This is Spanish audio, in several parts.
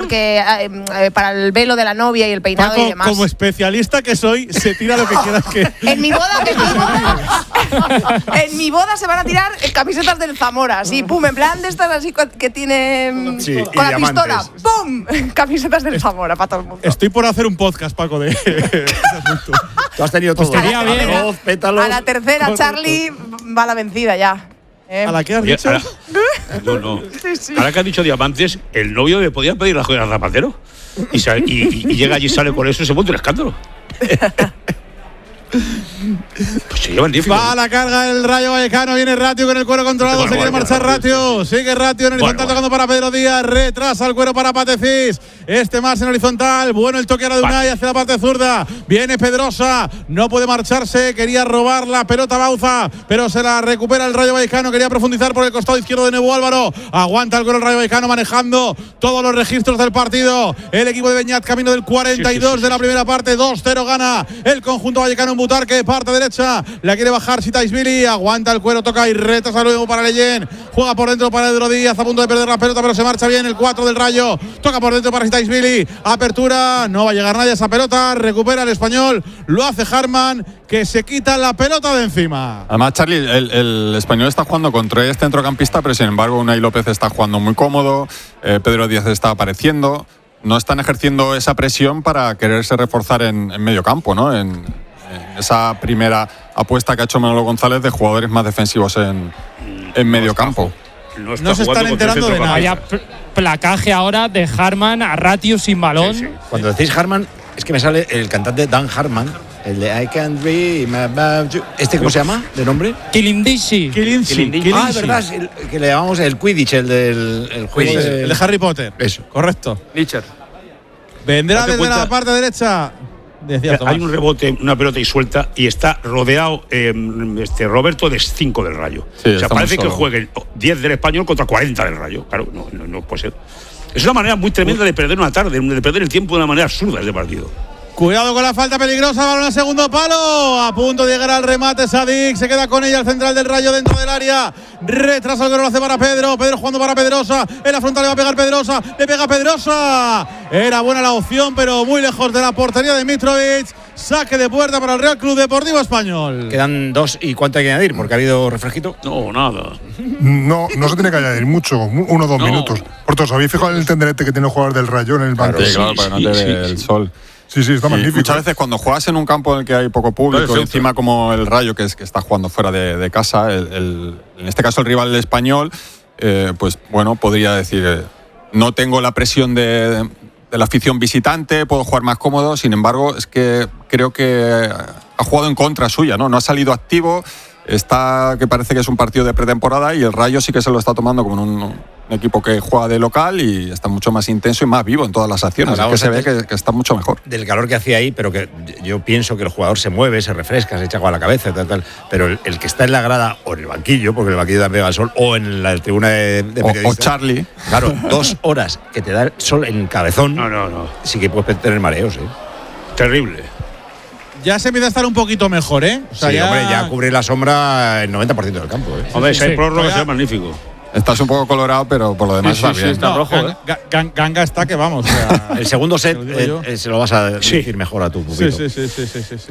para el velo de la novia y el peinado Paco, y demás. como especialista que soy, se tira lo que quieras que… En mi boda se van a tirar camisetas del Zamora, así, pum, en plan de estas así que tiene Sí, con la diamantes. pistola, pum, camisetas del Zamora para todo el mundo. Estoy por hacer un podcast, Paco, de ese asunto. Tú has tenido todo. estaría bien. Arroz, pétalos. A la tercera, Charlie va a la vencida ya. ¿A la que has Oye, dicho? no. Sí. Ahora que has dicho diamantes, el novio le podía pedir la joya al Zapatero. Y llega allí y sale con eso y se monta un escándalo. Pues se lleva el dífico. Va a la carga el Rayo Vallecano, viene Ratio con el cuero controlado, se quiere marchar Ratio, sigue Ratio en horizontal tocando para Pedro Díaz, retrasa el cuero para Patecís, más en horizontal, bueno el toque ahora de Unai hacia la parte zurda, viene Pedrosa, no puede marcharse, quería robar la pelota Bauza, pero se la recupera el Rayo Vallecano, quería profundizar por el costado izquierdo de nuevo Álvaro, aguanta el cuero el Rayo Vallecano manejando todos los registros del partido, el equipo de Beñat camino del 42 de la primera parte, 2-0 gana el conjunto vallecano en Butarque, parte derecha, la quiere bajar Sitaisvili, aguanta el cuero, toca y retrasa luego para Leyen, juega por dentro para Pedro Díaz, a punto de perder la pelota, pero se marcha bien el 4 del Rayo, toca por dentro para Sitaisvili, apertura, no va a llegar nadie a esa pelota, recupera el Español, lo hace Harman, que se quita la pelota de encima. Además, Charlie, el Español está jugando con 3 centrocampistas, pero sin embargo Unai López está jugando muy cómodo, Pedro Díaz está apareciendo, no están ejerciendo esa presión para quererse reforzar en medio campo, ¿no? En esa primera apuesta que ha hecho Manolo González de jugadores más defensivos en medio campo. No se están enterando de nada. Vaya placaje ahora de Harman a Ratio sin balón. Sí. Cuando decís Harman, es que me sale el cantante Dan Harman, el de I Can't Dream About You. ¿Cómo se llama? ¿De nombre? Kilindishi. Kilinski. Ah, es verdad, es el que le llamamos el Quidditch, el del juego El de Harry Potter. Eso. Correcto. Licher. Vendrá Date desde cuenta. la parte derecha. Decía Tomás. Hay un rebote, una pelota y suelta, y está rodeado Roberto de 5 del Rayo. Sí, o sea, está parece muy que solo. juegue 10 del Español contra 40 del Rayo. Claro, no puede ser. Es una manera muy tremenda de perder una tarde, de perder el tiempo de una manera absurda este partido. Cuidado con la falta peligrosa, balón al segundo palo, a punto de llegar al remate Sadik, se queda con ella el central del Rayo dentro del área, retrasa el gol, lo hace para Pedro jugando para Pedrosa, en la frontal le va a pegar Pedrosa, le pega Pedrosa, era buena la opción pero muy lejos de la portería de Mitrovic, saque de puerta para el Real Club Deportivo Español. Quedan 2 y ¿cuánto hay que añadir? Porque ha habido refresquito. No, nada. No se tiene que añadir mucho, 1 o 2 No. minutos. Por todos, ¿habéis fijado en el tenderete que tiene el jugador del Rayo en el banco? Sí, claro, para que no te dé el sol. Sí, está Y magnífico. muchas veces cuando juegas en un campo en el que hay poco público, y encima como el Rayo, que está jugando fuera de casa, en este caso el rival español, pues bueno, podría decir, no tengo la presión de la afición visitante, puedo jugar más cómodo, sin embargo, es que creo que ha jugado en contra suya, ¿no? No ha salido activo, que parece que es un partido de pretemporada y el Rayo sí que se lo está tomando como un equipo que juega de local y está mucho más intenso y más vivo en todas las acciones. Es que se ve que está mucho mejor. Del calor que hacía ahí, pero que yo pienso que el jugador se mueve, se refresca, se echa agua a la cabeza, tal. Pero el que está en la grada o en el banquillo, porque el banquillo también pega el sol, o en la tribuna de periodistas. O Charlie. Claro, 2 horas que te da el sol en cabezón. No. Sí que puedes tener mareos, Terrible. Ya se empieza a estar un poquito mejor, ¿eh? O sea, sí, hombre, ya cubre la sombra el 90% del campo. Hombre, si hay prórroga Vaya. será magnífico. Estás un poco colorado, pero por lo demás Sí, está sí, bien. está rojo, Ganga está que vamos. O sea, El segundo set Te lo digo yo. se lo vas a decir mejor a tu pupilo. Sí.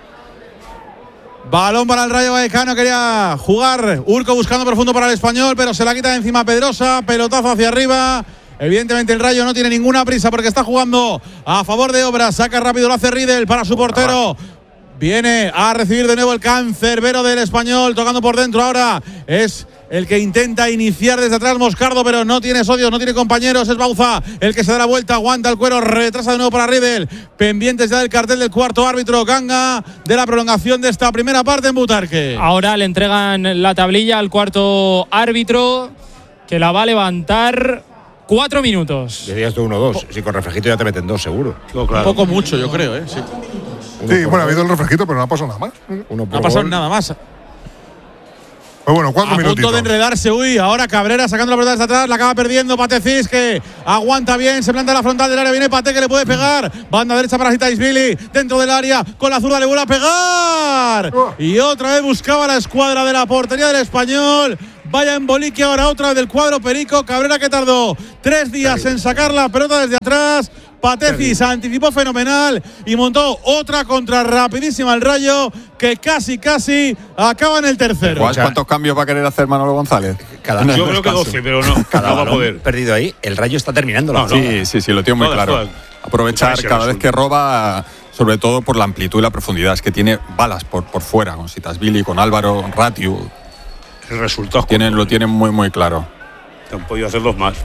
Balón para el Rayo Vallecano, quería jugar Urco buscando profundo para el Español, pero se la quita de encima Pedrosa, pelotazo hacia arriba. Evidentemente el Rayo no tiene ninguna prisa porque está jugando a favor de Obras, saca rápido, lo hace Riedel para su portero. Viene a recibir de nuevo el cancerbero del Español, tocando por dentro ahora. Es el que intenta iniciar desde atrás Moscardo, pero no tiene socios, no tiene compañeros. Es Bauza el que se da la vuelta, aguanta el cuero, retrasa de nuevo para Riedel. Pendientes ya del cartel del cuarto árbitro, Ganga, de la prolongación de esta primera parte en Butarque. Ahora le entregan la tablilla al cuarto árbitro, que la va a levantar 4 minutos. Decías tú 1-2. Si con refresquito ya te meten 2, seguro. No, claro. Un poco mucho, yo creo, ¿eh? Sí. Sí, bueno, ha habido el refresquito, pero no ha pasado nada más. Uno No por ha pasado gol. nada más. Pues bueno, 4 A punto minutitos. de enredarse, ahora Cabrera sacando la pelota desde atrás, la acaba perdiendo Patecís, que aguanta bien, se planta en la frontal del área, viene Pate que le puede pegar, banda derecha para Sitaisvili, dentro del área, con la zurda le vuelve a pegar, y otra vez buscaba la escuadra de la portería del Español, Vaya embolique ahora otra del cuadro perico. Cabrera, que tardó 3 días en sacar la pelota desde atrás. Patecis anticipó fenomenal y montó otra contra rapidísima el Rayo, que casi acaba en el tercero. ¿Cuántos cambios va a querer hacer Manolo González? Yo creo que 12, pero no va a poder. Perdido ahí, el Rayo está terminando la Sí, lo tiene muy claro. Aprovechar cada vez que roba, sobre todo por la amplitud y la profundidad. Es que tiene balas por fuera, con Sitasvili, con Álvaro, Ratiu. El resultado lo tienen muy claro. Han podido hacer 2 más.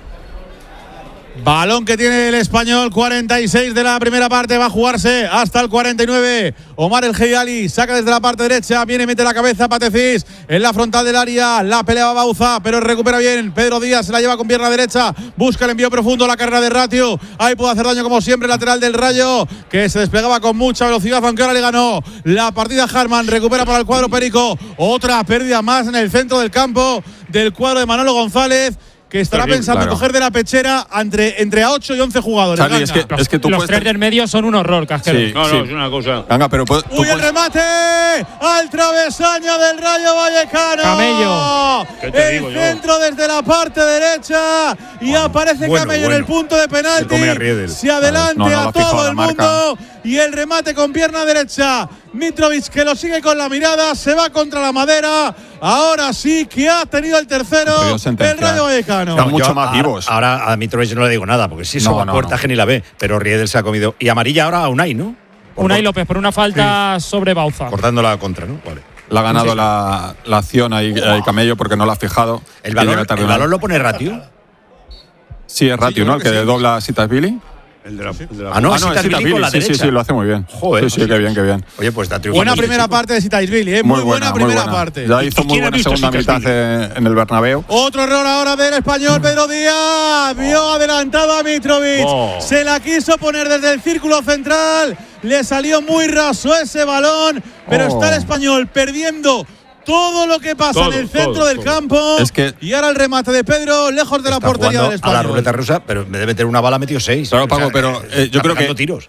Balón que tiene el Español, 46 de la primera parte, va a jugarse hasta el 49. Omar El Geyali saca desde la parte derecha, viene y mete la cabeza Patecis en la frontal del área, la pelea Bauza, pero recupera bien Pedro Díaz, se la lleva con pierna derecha, busca el envío profundo, la carrera de Ratiu, ahí puede hacer daño como siempre el lateral del Rayo, que se desplegaba con mucha velocidad, aunque ahora le ganó la partida Harman, recupera para el cuadro perico, otra pérdida más en el centro del campo del cuadro de Manolo González, que estará pensando en coger de la pechera entre a 8 y 11 jugadores. Charlie, es que tú los 3 del medio son un horror, Casquero. Sí, es una cosa. Venga, pero el remate al travesaño del Rayo Vallecano. Camello. El centro desde la parte derecha y aparece Camello en el punto de penalti. Se adelanta a todo el mundo y el remate con pierna derecha. Mitrovic, que lo sigue con la mirada, se va contra la madera. Ahora sí que ha tenido el tercero el Rayo Vallecano. Están mucho más vivos. Ahora a Mitrovic no le digo nada, porque si eso va puerta ni la ve. Pero Riedel se ha comido. Y amarilla ahora a Unai, ¿no? Unai López por una falta sobre Bauza. Cortando la contra, ¿no? Vale. Le ha ganado la acción ahí Camello porque no la ha fijado. ¿El balón lo pone Ratiu? Sí, es Ratiu, ¿no? El que dobla a Sitasvili. Sitasvili con la derecha. Sí, lo hace muy bien. Joder, sí, qué bien. Oye, pues está triunfando. Buena primera parte de Sitasvili, muy buena primera parte. Ya hizo muy buena segunda mitad en el Bernabéu. Otro error ahora del Español, Pedro Díaz. Vio adelantado a Mitrovic. Se la quiso poner desde el círculo central. Le salió muy raso ese balón, pero está el Español perdiendo todo lo que pasa en el centro del campo. Y ahora el remate de Pedro, lejos de la portería del Español. A la ruleta rusa, pero en vez de meter una bala, metió 6. Claro, Paco, pero yo creo que tiros.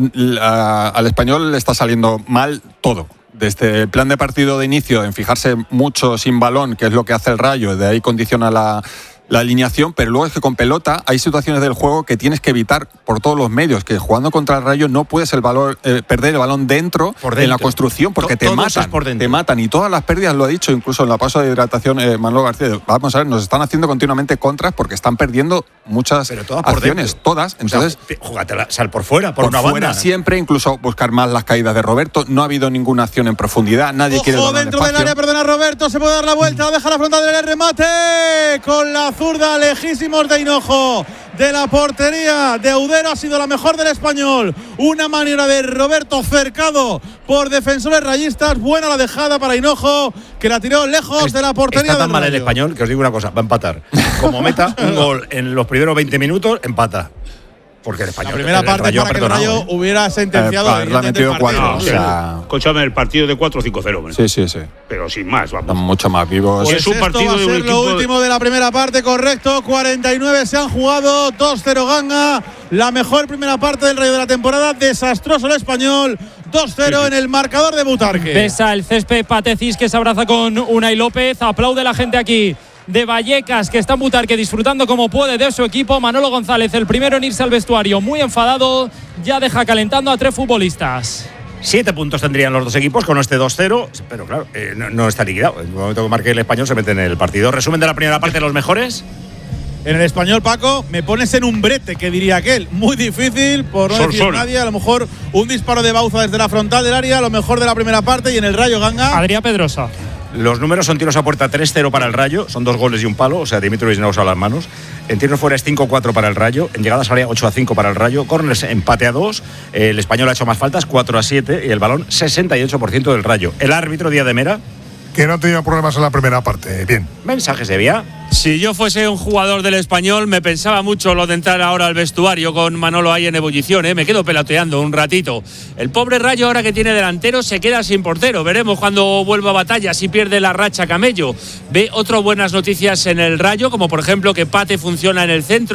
Al Español le está saliendo mal todo. Desde el plan de partido de inicio, en fijarse mucho sin balón, que es lo que hace el Rayo, de ahí condiciona la alineación, pero luego es que con pelota hay situaciones del juego que tienes que evitar por todos los medios, que jugando contra el Rayo no puedes perder el balón dentro en la construcción, porque te matan y todas las pérdidas, lo ha dicho incluso en la pausa de hidratación Manolo García, vamos a ver, nos están haciendo continuamente contras porque están perdiendo muchas acciones, todas, entonces júgatela, sal por fuera, por una fuera banda. Siempre, incluso buscar más las caídas de Roberto, no ha habido ninguna acción en profundidad, nadie quiere el balón dentro del área, perdona Roberto, se puede dar la vuelta, deja la frontal del remate con la zurda, lejísimos de Hinojo de la portería de Udero, ha sido la mejor del Español, una maniobra de Roberto cercado por defensores rayistas, buena la dejada para Hinojo, que la tiró lejos de la portería. Está tan mal el Español que os digo una cosa, va a empatar. Como meta un gol en los primeros 20 minutos, empata. Porque el Español, la primera parte para que el Rayo hubiera sentenciado le ha metido 4. Escúchame, el partido de 4-5-0. Sí. Pero sin más, vamos. Están mucho más vivos. Pues es un partido va a ser lo último de la primera parte, correcto. 49 se han jugado, 2-0 gana. La mejor primera parte del Rayo de la temporada. Desastroso el Español. 2-0 en el marcador de Butarque. Besa el césped Patecis, que se abraza con Unai López. Aplaude la gente aquí de Vallecas, que está en Butarque disfrutando como puede de su equipo. Manolo González, el primero en irse al vestuario, muy enfadado, ya deja calentando a 3 futbolistas. 7 puntos tendrían los dos equipos con este 2-0, pero claro, no está liquidado. En el momento que marque el Español se mete en el partido. Resumen de la primera parte de los mejores. En el Español, Paco, me pones en un brete, que diría aquel. Muy difícil, por no decir nadie. A lo mejor un disparo de Bauza desde la frontal del área, lo mejor de la primera parte. Y en el Rayo Ganga, Adrián Pedrosa. Los números son tiros a puerta 3-0 para el Rayo, son 2 goles y un palo, o sea, Dimitrovic no usa las manos. En tiros fuera es 5-4 para el Rayo, en llegadas área 8-5 para el Rayo, córners empate a 2, el Español ha hecho más faltas, 4-7, y el balón 68% del Rayo. El árbitro Díaz de Mera, que no tenía problemas en la primera parte. Bien. Mensajes de vía. Si yo fuese un jugador del Español, me pensaba mucho lo de entrar ahora al vestuario con Manolo ahí en ebullición, Me quedo peloteando un ratito. El pobre Rayo, ahora que tiene delantero, se queda sin portero. Veremos cuando vuelva a batalla si pierde la racha Camello. Ve otras buenas noticias en el Rayo, como por ejemplo que Pate funciona en el centro,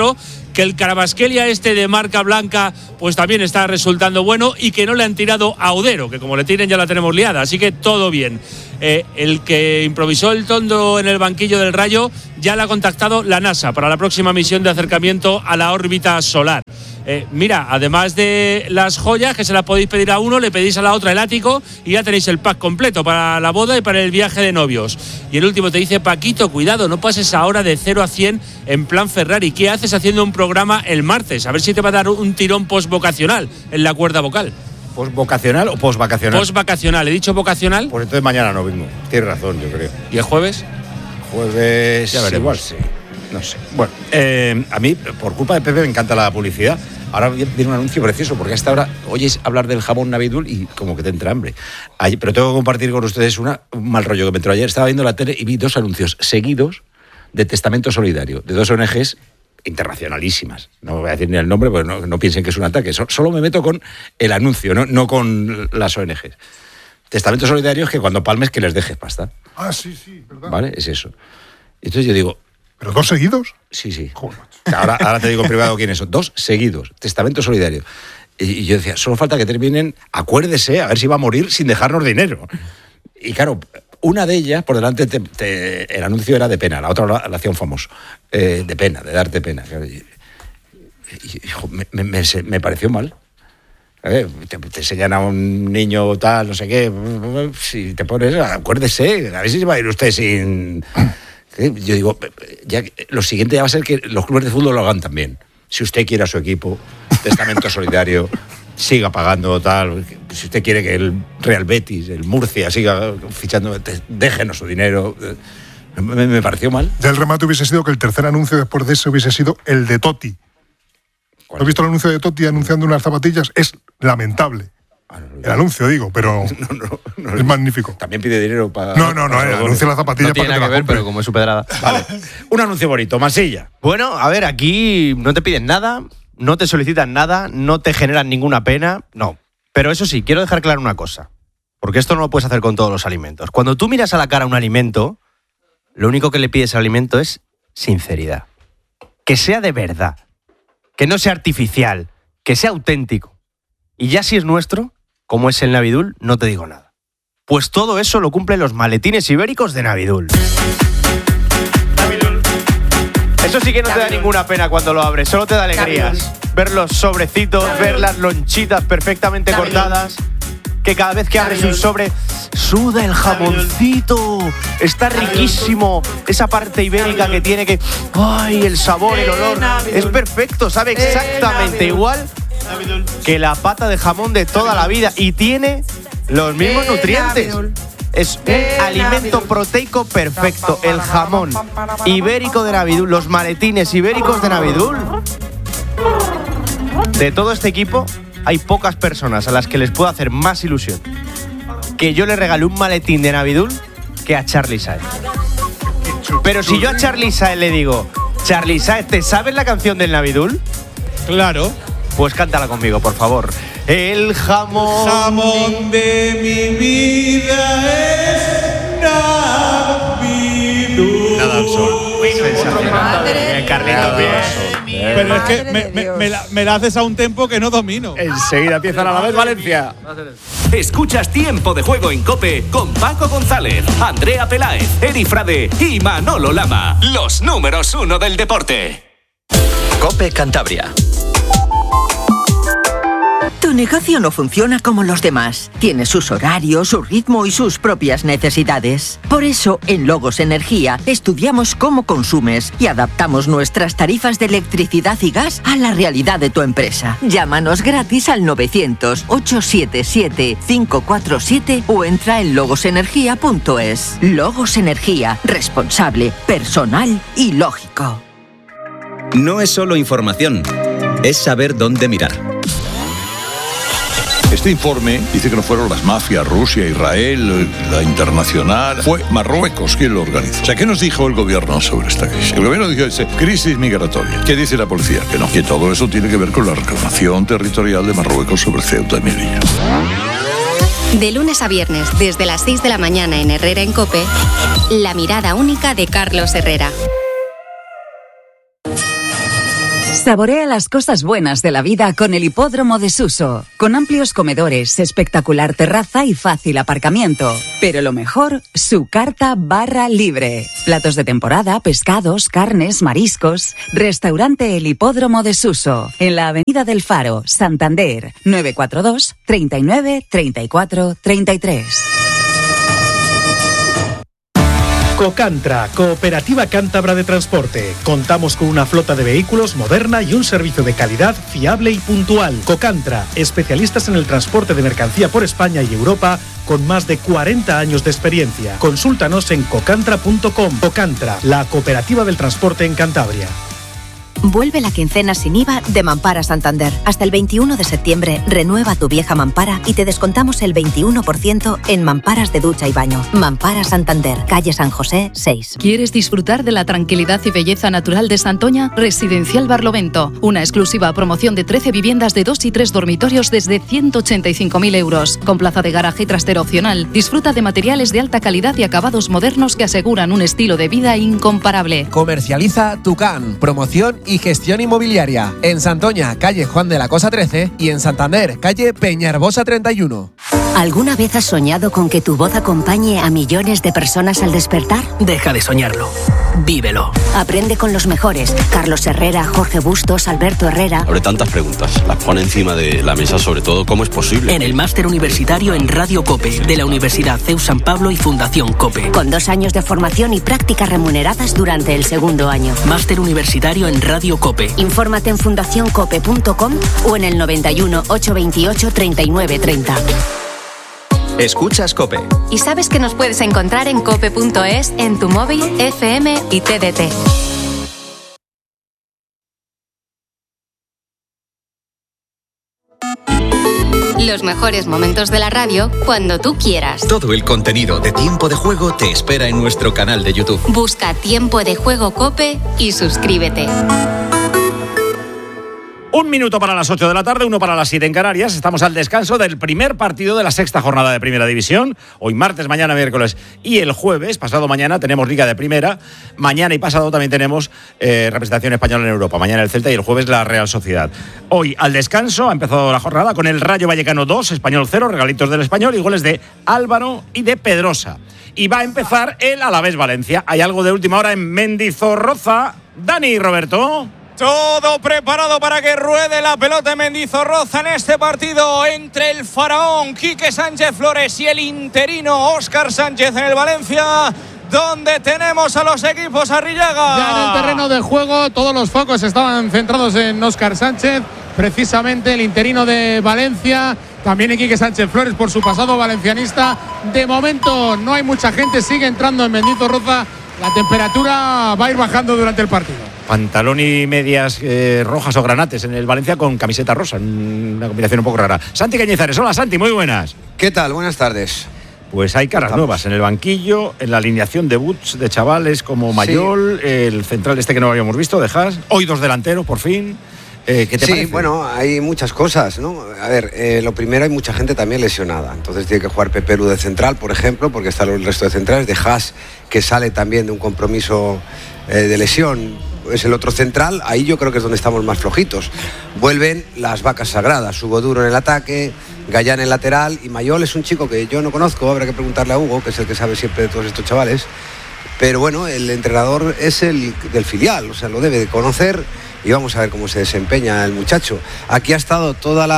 que el Carabasquelia de marca blanca pues también está resultando bueno y que no le han tirado a Odero, que como le tiren ya la tenemos liada, así que todo bien. El que improvisó el Tondo en el banquillo del Rayo ya le ha contactado la NASA para la próxima misión de acercamiento a la órbita solar. Mira, además de las joyas que se las podéis pedir a uno, le pedís a la otra el ático y ya tenéis el pack completo para la boda y para el viaje de novios. Y el último te dice: Paquito, cuidado, no pases ahora de 0 a 100 en plan Ferrari. ¿Qué haces haciendo un programa el martes? A ver si te va a dar un tirón postvocacional en la cuerda vocal. ¿Postvocacional o postvacacional? Postvacacional. ¿He dicho vocacional? Pues entonces mañana no vengo. Tienes razón, yo creo. ¿Y el jueves? Jueves ya veremos. Igual sí. No sé. Bueno, a mí, por culpa de Pepe, me encanta la publicidad. Ahora viene un anuncio precioso, porque hasta ahora oyes hablar del jamón Navidul y como que te entra hambre. Pero tengo que compartir con ustedes un mal rollo que me entró ayer. Estaba viendo la tele y vi 2 anuncios seguidos de Testamento Solidario, de 2 ONGs internacionalísimas. No voy a decir ni el nombre, porque no piensen que es un ataque. Solo me meto con el anuncio, no con las ONGs. Testamento Solidario es que cuando palmes que les dejes pasta. Ah, sí, verdad. ¿Vale? Es eso. Entonces yo digo... ¿Pero 2 seguidos? Sí. Ahora te digo en privado quiénes son. 2 seguidos. Testamento Solidario. Y yo decía, solo falta que terminen, acuérdese, a ver si va a morir sin dejarnos dinero. Y claro, una de ellas, por delante, el anuncio era de pena, la otra la hacía un famoso. De pena, de darte pena. Me pareció mal. Te enseñan a un niño tal, no sé qué. Si te pones, acuérdese, a ver si va a ir usted sin... Yo digo, ya lo siguiente ya va a ser que los clubes de fútbol lo hagan también. Si usted quiere a su equipo, Testamento Solidario, siga pagando tal. Si usted quiere que el Real Betis, el Murcia, siga fichando, déjenos su dinero. Me pareció mal. Ya el remate hubiese sido que el tercer anuncio después de ese hubiese sido el de Totti. ¿Has visto el anuncio de Totti anunciando unas zapatillas? Es lamentable. El anuncio, digo, pero no, es magnífico. También pide dinero para... No, el anuncio de las zapatillas no tiene para nada que ver, pero como es su pedrada. Vale. Un anuncio bonito, Masilla. Bueno, a ver, aquí no te piden nada, no te solicitan nada, no te generan ninguna pena, no. Pero eso sí, quiero dejar claro una cosa, porque esto no lo puedes hacer con todos los alimentos. Cuando tú miras a la cara un alimento, lo único que le pides al alimento es sinceridad. Que sea de verdad, que no sea artificial, que sea auténtico. Y ya si es nuestro, como es el Navidul, no te digo nada. Pues todo eso lo cumplen los maletines ibéricos de Navidul. Eso sí que no te da ninguna pena cuando lo abres, solo te da alegrías. Ver los sobrecitos, ver las lonchitas perfectamente cortadas. Que cada vez que abres un sobre, suda el jamoncito. Está riquísimo. Esa parte ibérica que tiene que... ¡Ay, el sabor, el olor! Es perfecto, sabe exactamente igual que la pata de jamón de toda la vida y tiene los mismos nutrientes. Es un alimento proteico perfecto. El jamón ibérico de Navidul, los maletines ibéricos de Navidul. De todo este equipo hay pocas personas a las que les puedo hacer más ilusión que yo le regale un maletín de Navidul que a Charly Saez. Pero si yo a Charly Saez le digo: Charly Saez, ¿te sabes la canción del Navidul? Claro. Pues cántala conmigo, por favor. El jamón de mi vida es Navidul. Nada al sol. Sensacional. Carlitos bien. Pero es que me la haces a un tempo que no domino. Enseguida empiezan a la vez Valencia. Escuchas Tiempo de Juego en COPE con Paco González, Andrea Peláez, Eri Frade y Manolo Lama. Los números 1 del deporte. COPE Cantabria. Tu negocio no funciona como los demás. Tiene sus horarios, su ritmo y sus propias necesidades. Por eso, en Logos Energía, estudiamos cómo consumes y adaptamos nuestras tarifas de electricidad y gas a la realidad de tu empresa. Llámanos gratis al 900-877-547 o entra en logosenergia.es. Logos Energía, responsable, personal y lógico. No es solo información, es saber dónde mirar. Este informe dice que no fueron las mafias, Rusia, Israel, la internacional, fue Marruecos quien lo organizó. O sea, ¿qué nos dijo el gobierno sobre esta crisis? El gobierno dijo, crisis migratoria. ¿Qué dice la policía? Que no, que todo eso tiene que ver con la reclamación territorial de Marruecos sobre Ceuta y Melilla. De lunes a viernes, desde las 6 de la mañana en Herrera en COPE, la mirada única de Carlos Herrera. Saborea las cosas buenas de la vida con el Hipódromo de Suso, con amplios comedores, espectacular terraza y fácil aparcamiento. Pero lo mejor, su carta barra libre. Platos de temporada, pescados, carnes, mariscos. Restaurante El Hipódromo de Suso, en la Avenida del Faro, Santander, 942 39 34 33. Cocantra, Cooperativa Cántabra de Transporte. Contamos con una flota de vehículos moderna y un servicio de calidad fiable y puntual. Cocantra, especialistas en el transporte de mercancía por España y Europa, con más de 40 años de experiencia. Consúltanos en cocantra.com. Cocantra, la cooperativa del transporte en Cantabria. Vuelve la quincena sin IVA de Mampara Santander. Hasta el 21 de septiembre, renueva tu vieja mampara y te descontamos el 21% en mamparas de ducha y baño. Mampara Santander, calle San José, 6. ¿Quieres disfrutar de la tranquilidad y belleza natural de Santoña? Residencial Barlovento. Una exclusiva promoción de 13 viviendas de 2 y 3 dormitorios desde 185.000 euros. Con plaza de garaje y trastero opcional. Disfruta de materiales de alta calidad y acabados modernos que aseguran un estilo de vida incomparable. Comercializa Tucán. Promoción y gestión inmobiliaria. En Santoña, calle Juan de la Cosa 13 y en Santander, calle Peñarbosa 31. ¿Alguna vez has soñado con que tu voz acompañe a millones de personas al despertar? Deja de soñarlo. Vívelo. Aprende con los mejores. Carlos Herrera, Jorge Bustos, Alberto Herrera. Abre tantas preguntas. Las pone encima de la mesa, sobre todo, ¿cómo es posible? En el máster universitario en Radio COPE, de la Universidad CEU San Pablo y Fundación COPE. Con 2 años de formación y prácticas remuneradas durante el segundo año. Máster universitario en Radio COPE. Infórmate en fundacioncope.com o en el 91 828 39 30. Escuchas COPE. Y sabes que nos puedes encontrar en cope.es, en tu móvil, FM y TDT. Los mejores momentos de la radio cuando tú quieras. Todo el contenido de Tiempo de Juego te espera en nuestro canal de YouTube. Busca Tiempo de Juego COPE y suscríbete. 1 minuto para las 8 de la tarde, 1 para las 7 en Canarias. Estamos al descanso del primer partido de la 6ª jornada de Primera División. Hoy martes, mañana miércoles y el jueves, pasado mañana, tenemos Liga de Primera. Mañana y pasado también tenemos representación española en Europa. Mañana el Celta y el jueves la Real Sociedad. Hoy al descanso ha empezado la jornada con el Rayo Vallecano 2, Español 0, regalitos del Español y goles de Álvaro y de Pedrosa. Y va a empezar el Alavés Valencia. Hay algo de última hora en Mendizorroza. Dani y Roberto. Todo preparado para que ruede la pelota en Mendizorroza en este partido entre el faraón Quique Sánchez Flores y el interino Óscar Sánchez en el Valencia, donde tenemos a los equipos Arrillaga. Ya en el terreno de juego todos los focos estaban centrados en Óscar Sánchez, precisamente el interino de Valencia. También Quique Sánchez Flores por su pasado valencianista. De momento no hay mucha gente, sigue entrando en Mendizorroza. La temperatura va a ir bajando durante el partido. Pantalón y medias rojas o granates en el Valencia con camiseta rosa, una combinación un poco rara. Santi Cañizares, hola Santi, muy buenas. ¿Qué tal? Buenas tardes. Pues hay caras nuevas en el banquillo, en la alineación de debuts de chavales como Mayol, el central que no habíamos visto, de Haas, hoy 2 delanteros por fin. ¿Qué te parece? Sí, bueno, hay muchas cosas, ¿no? A ver, lo primero, hay mucha gente también lesionada. Entonces tiene que jugar Pepe Lu de central, por ejemplo, porque están el resto de centrales. De Haas, que sale también de un compromiso de lesión, es el otro central. Ahí yo creo que es donde estamos más flojitos. Vuelven las vacas sagradas. Hugo Duro en el ataque, Gallán en lateral. Y Mayol es un chico que yo no conozco, habrá que preguntarle a Hugo, que es el que sabe siempre de todos estos chavales. Pero bueno, el entrenador es el del filial, o sea, lo debe de conocer. Y vamos a ver cómo se desempeña el muchacho. Aquí ha estado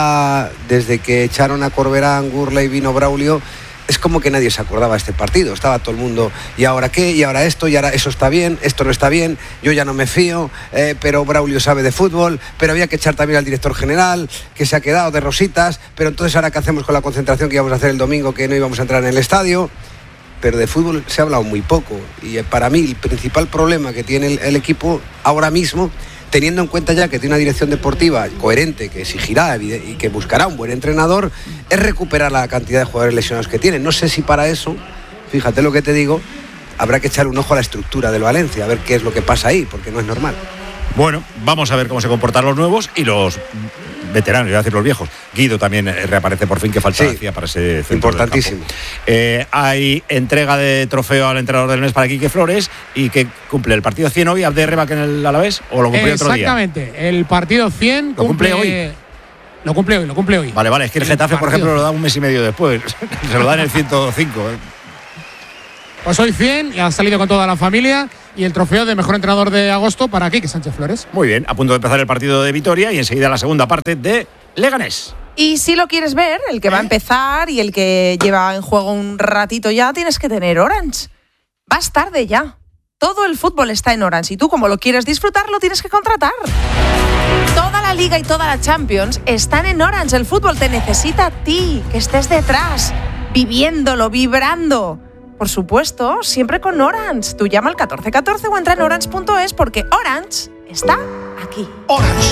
desde que echaron a Corberán, Gurley, vino Braulio, es como que nadie se acordaba de este partido. Estaba todo el mundo, ¿y ahora qué? ¿Y ahora esto? ¿Y ahora eso está bien? ¿Esto no está bien? Yo ya no me fío, pero Braulio sabe de fútbol, pero había que echar también al director general, que se ha quedado de rositas, pero entonces ¿ahora qué hacemos con la concentración que íbamos a hacer el domingo, que no íbamos a entrar en el estadio? Pero de fútbol se ha hablado muy poco. Y para mí el principal problema que tiene el equipo ahora mismo, teniendo en cuenta ya que tiene una dirección deportiva coherente, que exigirá y que buscará un buen entrenador, es recuperar la cantidad de jugadores lesionados que tiene. No sé si para eso, fíjate lo que te digo, habrá que echar un ojo a la estructura del Valencia, a ver qué es lo que pasa ahí, porque no es normal. Bueno, vamos a ver cómo se comportan los nuevos y los veteranos, iba a decir los viejos. Guido también reaparece por fin, que falta hacía para ese centro importantísimo. Hay entrega de trofeo al entrenador del mes para Quique Flores y que cumple el partido 100 hoy, Abderreba, que en el Alavés, o lo cumple otro día. Exactamente, el partido 100 ¿Lo cumple hoy? Lo cumple hoy. Vale, es que el Getafe, por ejemplo, lo da un mes y medio después. Se lo da en el 105. Pues hoy 100 y ha salido con toda la familia y el trofeo de mejor entrenador de agosto para Quique Sánchez Flores. Muy bien, a punto de empezar el partido de Vitoria y enseguida la segunda parte de Leganés. Y si lo quieres ver, el que va a empezar y el que lleva en juego un ratito ya, tienes que tener Orange. Vas tarde ya. Todo el fútbol está en Orange y tú, como lo quieres disfrutar, lo tienes que contratar. Toda la Liga y toda la Champions están en Orange. El fútbol te necesita a ti, que estés detrás, viviéndolo, vibrando. Por supuesto, siempre con Orange. Tú llama al 1414 o entra en orange.es porque Orange está aquí. Orange.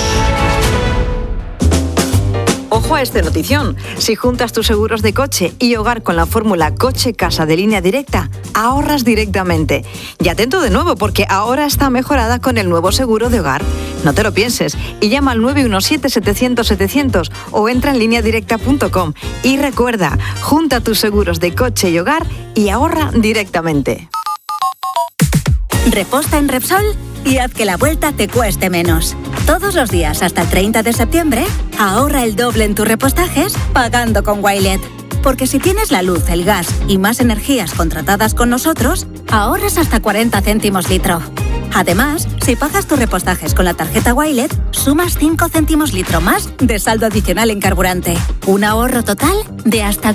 Ojo a esta notición. Si juntas tus seguros de coche y hogar con la fórmula coche-casa de Línea Directa, ahorras directamente. Y atento de nuevo, porque ahora está mejorada con el nuevo seguro de hogar. No te lo pienses y llama al 917-700-700 o entra en lineadirecta.com. Y recuerda, junta tus seguros de coche y hogar y ahorra directamente. Reposta en Repsol y haz que la vuelta te cueste menos. Todos los días hasta el 30 de septiembre, ahorra el doble en tus repostajes pagando con Wilet. Porque si tienes la luz, el gas y más energías contratadas con nosotros, ahorras hasta 40 céntimos litro. Además, si pagas tus repostajes con la tarjeta Wilet, sumas 5 céntimos litro más de saldo adicional en carburante. Un ahorro total de hasta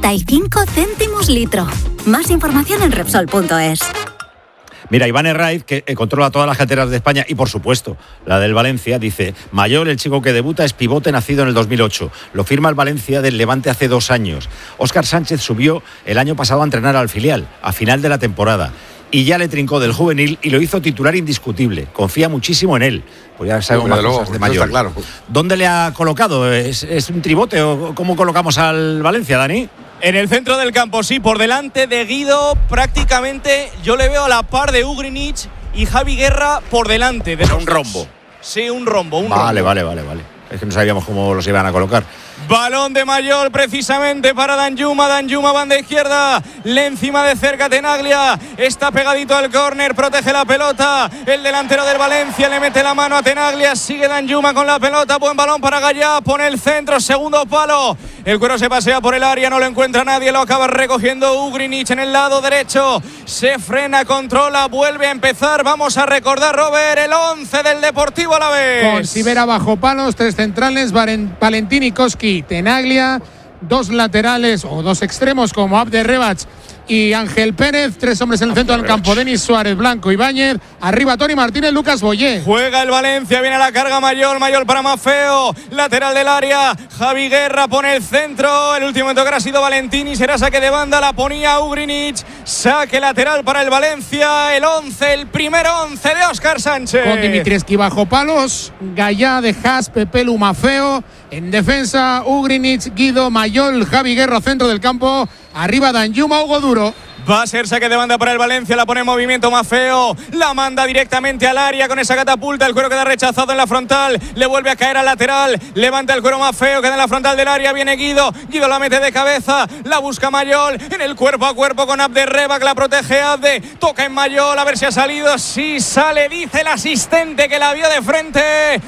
45 céntimos litro. Más información en Repsol.es. Mira, Iván Herraiz, que controla todas las canteras de España y, por supuesto, la del Valencia, dice: Mayol, el chico que debuta, es pivote nacido en el 2008. Lo firma el Valencia del Levante hace 2 años. Óscar Sánchez subió el año pasado a entrenar al filial, a final de la temporada. Y ya le trincó del juvenil y lo hizo titular indiscutible. Confía muchísimo en él. Pues ya sabemos más cosas de Mayol. Claro. ¿Dónde le ha colocado? ¿Es un tribote o cómo colocamos al Valencia, Dani? En el centro del campo, sí, por delante de Guido, prácticamente yo le veo a la par de Ugrinic y Javi Guerra por delante. De un rombo. Sí, un rombo. Vale. Es que no sabíamos cómo los iban a colocar. Balón de Mayol precisamente para Danjuma. Danjuma, banda izquierda. Le encima de cerca Tenaglia. Está pegadito al córner. Protege la pelota. El delantero del Valencia le mete la mano a Tenaglia. Sigue Danjuma con la pelota. Buen balón para Gallá. Pone el centro. Segundo palo. El cuero se pasea por el área. No lo encuentra nadie. Lo acaba recogiendo Ugrinic en el lado derecho. Se frena, controla. Vuelve a empezar. Vamos a recordar, Robert, el 11 del Deportivo Alavés. Con Sivera bajo palos. 3 centrales. Valentín y Koski. Tenaglia, 2 laterales o 2 extremos como Abderrebach y Ángel Pérez, 3 hombres en el centro del campo, Denis Suárez, Blanco, Ibáñez, arriba Toni Martínez, Lucas Boyé. Juega el Valencia, viene a la carga Mayol para Mafeo, lateral del área, Javi Guerra pone el centro, el último momento que ha sido Valentín y será saque de banda, la ponía Ugrinic, saque lateral para el Valencia, el 11, el primer 11 de Óscar Sánchez. Con Dimitrievski bajo palos, Gallá, De Haas, Pepelu, Mafeo, en defensa Ugrinic, Guido, Mayol, Javi Guerra, centro del campo, arriba Danjuma, Hugo Duro. Va a ser saque de banda para el Valencia, la pone en movimiento Mafeo, la manda directamente al área con esa catapulta, el cuero queda rechazado en la frontal, le vuelve a caer al lateral, levanta el cuero Mafeo, queda en la frontal del área, viene Guido la mete de cabeza, la busca Mayol, en el cuerpo a cuerpo con Abderrebach, la protege Abde, toca en Mayol, a ver si ha salido, sí sale, dice el asistente que la vio de frente.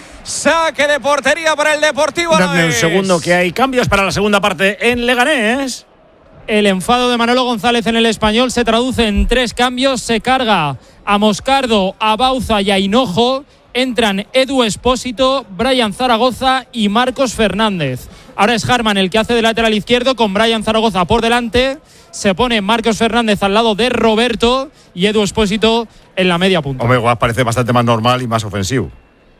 Saque de portería para el Deportivo Alavés. Dame un segundo que hay cambios para la segunda parte en Leganés. El enfado de Manolo González en el Español se traduce en 3 cambios. Se carga a Moscardo, a Bauza y a Hinojo. Entran Edu Espósito, Brian Zaragoza y Marcos Fernández. Ahora es Harman el que hace de lateral izquierdo con Brian Zaragoza por delante. Se pone Marcos Fernández al lado de Roberto y Edu Espósito en la media punta. Hombre, parece bastante más normal y más ofensivo.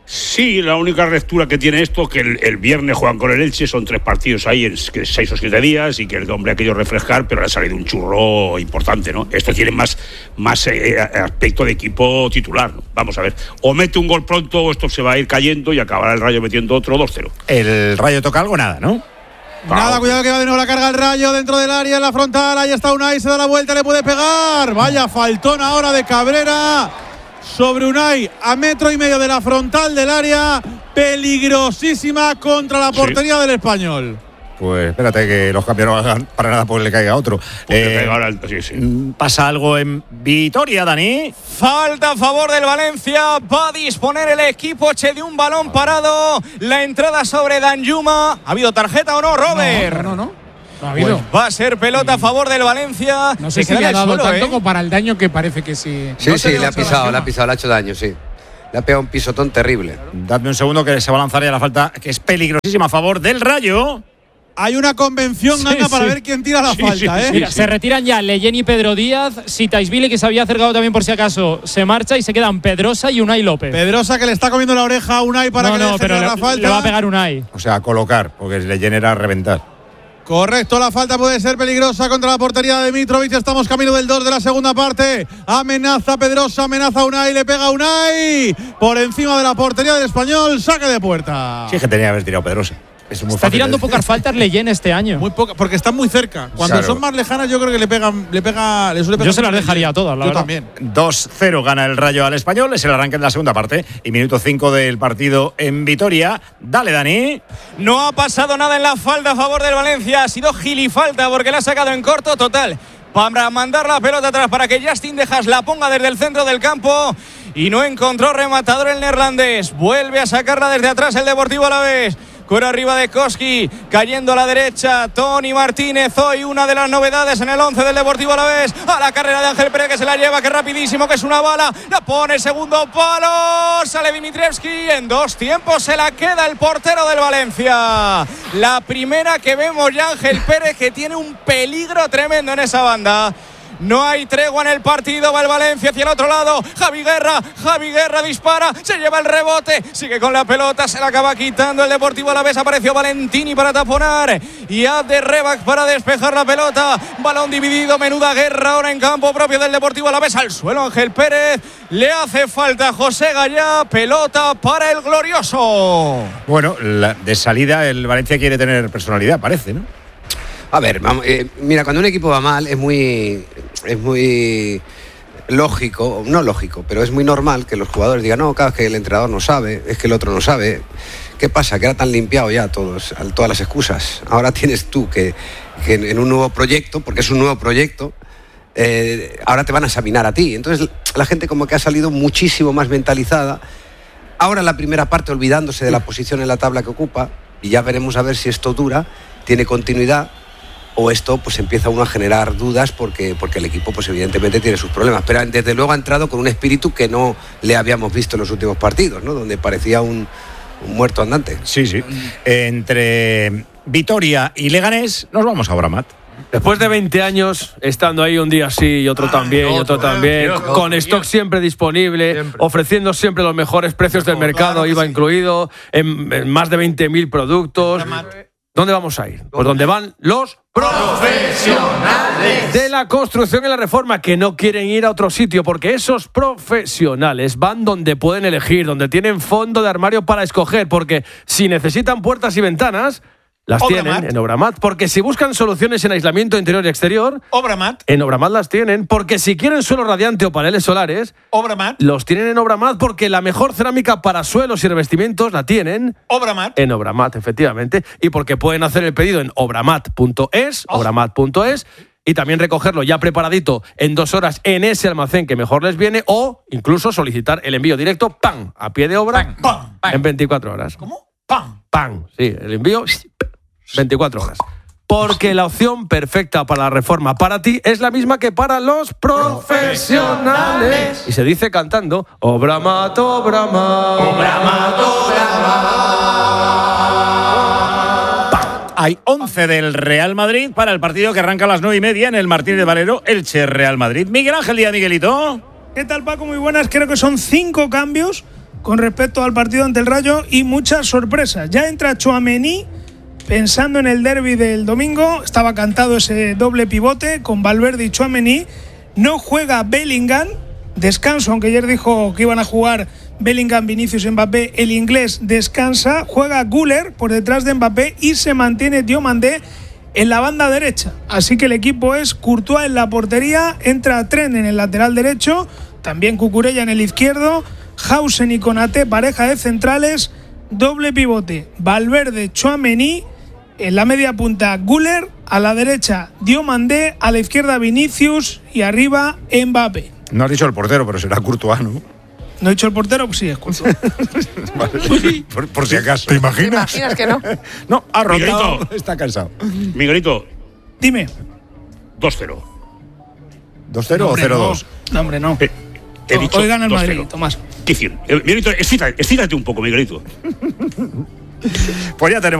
Sí, la única ruptura que tiene esto que el viernes juegan con el Elche, son 3 partidos ahí en 6 o 7 días y que el hombre ha querido refrescar, pero le ha salido un churro importante, ¿no? Esto tiene más aspecto de equipo titular, ¿no? Vamos a ver, o mete un gol pronto o esto se va a ir cayendo y acabará el Rayo metiendo otro 2-0. ¿El Rayo toca algo? Nada, ¿no? Nada, cuidado que va de nuevo la carga el Rayo dentro del área, en la frontal, ahí está Unai, se da la vuelta, le puede pegar, vaya faltón ahora de Cabrera sobre Unai, a 1,5 metros de la frontal del área, peligrosísima contra la portería del Español. Pues espérate que los cambios no hagan para nada porque le caiga otro. ¿Pasa algo en Vitoria, Dani? Falta a favor del Valencia. Va a disponer el equipo Che de un balón parado. La entrada sobre Danjuma. ¿Ha habido tarjeta o no, Robert? No ha habido. Pues va a ser pelota a favor del Valencia. No sé si le ha dado tanto como para el daño que parece que sí. Sí, le ha pisado, le ha hecho daño, sí. Le ha pegado un pisotón terrible. Dadme un segundo que se va a lanzar ya la falta, que es peligrosísima a favor del Rayo. Hay una convención, Ana, para ver quién tira la falta, ¿eh? Mira, se retiran ya Leyen y Pedro Díaz. Sitaisvili, que se había acercado también por si acaso, se marcha y se quedan Pedrosa y Unai López. Pedrosa, que le está comiendo la oreja a Unai para que le deje la falta. Le va a pegar Unai. O sea, a colocar, porque Leyen era a reventar. Correcto, la falta puede ser peligrosa contra la portería de Mitrovic. Estamos camino del 2 de la segunda parte. Amenaza Pedrosa, amenaza Unai, le pega Unai. Por encima de la portería del Español, saque de puerta. Sí, que tenía que haber tirado Pedrosa. Está tirando pocas faltas Leyen este año. Muy poca, porque están muy cerca. Cuando son más lejanas, yo creo que le suele pegar. Yo se las dejaría a todas, la verdad. También. 2-0 gana el Rayo al Español. Es el arranque de la segunda parte. Y minuto 5 del partido en Vitoria. Dale, Dani. No ha pasado nada en la falta a favor del Valencia. Ha sido gilifalta porque la ha sacado en corto total. Para mandar la pelota atrás, para que Justin Dejas la ponga desde el centro del campo. Y no encontró rematador el neerlandés. Vuelve a sacarla desde atrás el Deportivo Alavés. Cuero arriba de Koski, cayendo a la derecha Tony Martínez, hoy una de las novedades en el 11 del Deportivo Alavés. A la carrera de Ángel Pérez, que se la lleva, que rapidísimo, que es una bala, la pone segundo palo, sale Dimitrievski, en 2 tiempos se la queda el portero del Valencia. La primera que vemos ya, Ángel Pérez, que tiene un peligro tremendo en esa banda. No hay tregua en el partido, va el Valencia hacia el otro lado. Javi Guerra dispara, se lleva el rebote, sigue con la pelota, se la acaba quitando el Deportivo Alavés. Apareció Valentini para taponar y Abde Rebac para despejar la pelota. Balón dividido, menuda guerra ahora en campo propio del Deportivo Alavés. Al suelo Ángel Pérez, le hace falta José Gallá, pelota para el glorioso. Bueno, de salida el Valencia quiere tener personalidad, parece, ¿no? A ver, mira, cuando un equipo va mal es muy lógico, no lógico, pero es muy normal que los jugadores digan, no, claro, es que el entrenador no sabe, es que el otro no sabe. ¿Qué pasa? Que era tan limpiado ya todas las excusas. Ahora tienes tú que en un nuevo proyecto, porque es un nuevo proyecto, ahora te van a examinar a ti. Entonces la gente como que ha salido muchísimo más mentalizada. Ahora en la primera parte olvidándose de la posición en la tabla que ocupa, y ya veremos a ver si esto dura, tiene continuidad, o esto pues empieza uno a generar dudas porque el equipo pues evidentemente tiene sus problemas, pero desde luego ha entrado con un espíritu que no le habíamos visto en los últimos partidos, ¿no? Donde parecía un muerto andante. Sí. Entre Vitoria y Leganés nos vamos a Obramat. Después de 20 años, estando ahí un día sí y otro también, con stock siempre disponible, ofreciendo siempre los mejores precios del mercado, IVA incluido, en más de 20.000 productos. ¿Dónde vamos a ir? Pues donde van los profesionales de la construcción y la reforma, que no quieren ir a otro sitio, porque esos profesionales van donde pueden elegir, donde tienen fondo de armario para escoger, porque si necesitan puertas y ventanas, las tienen en Obramat, porque si buscan soluciones en aislamiento interior y exterior, en Obramat las tienen, porque si quieren suelo radiante o paneles solares, los tienen en Obramat, porque la mejor cerámica para suelos y revestimientos la tienen en Obramat, efectivamente, y porque pueden hacer el pedido en obramat.es, y también recogerlo ya preparadito en 2 horas en ese almacén que mejor les viene, o incluso solicitar el envío directo, ¡pam!, a pie de obra, en 24 horas. ¿Cómo? ¡Pam! Sí, el envío 24 horas. Porque la opción perfecta para la reforma para ti es la misma que para los profesionales. Y se dice cantando: Obramat, Obramat, Obramat, Obramat. Hay 11 del Real Madrid para el partido que arranca a las 9:30 en el Martínez Valero, Elche Real Madrid. Miguel Ángel Díaz, Miguelito. ¿Qué tal, Paco? Muy buenas. Creo que son 5 cambios con respecto al partido ante el Rayo y muchas sorpresas. Ya entra Tchouaméni pensando en el derbi del domingo. Estaba cantado ese doble pivote con Valverde y Tchouaméni. No juega Bellingham, descanso, aunque ayer dijo que iban a jugar Bellingham, Vinicius, Mbappé. El inglés descansa, juega Güler por detrás de Mbappé y se mantiene Diomandé en la banda derecha. Así que el equipo es Courtois en la portería, entra Trent en el lateral derecho, también Cucurella en el izquierdo, Hausen y Konaté, pareja de centrales, doble pivote, Valverde, Tchouaméni, en la media punta Güler, a la derecha Diomandé, a la izquierda Vinicius y arriba Mbappé. No has dicho el portero, pero será Courtois, ¿no? ¿No he dicho el portero? Pues sí, es Courtois. Vale. por si acaso. ¿Te imaginas? ¿Te imaginas que no? No, ha rotado. Miguelito. Está cansado. Miguelito, Dime. 2-0. ¿2-0 o 0-2? No, hombre, no. He dicho Hoy gana el 2-0. Madrid, Tomás. Miguelito, excítate un poco, Miguelito. Pues ya tenemos.